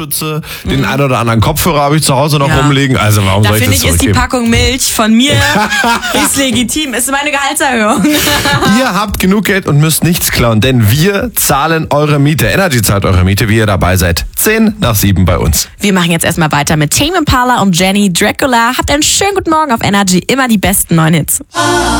Den einen oder anderen Kopfhörer habe ich zu Hause noch rumliegen. Also warum soll ich das zurückgeben? Da finde ich, ist die Packung Milch von mir ist legitim. Ist meine Gehaltserhöhung. Ihr habt genug Geld und müsst nichts klauen, denn wir zahlen eure Miete. Energy zahlt eure Miete, wie ihr dabei seid. 6:50 bei uns. Wir machen jetzt erstmal weiter mit Tame Impala und Jenny Dracula. Habt einen schönen guten Morgen auf Energy. Immer die besten neuen Hits.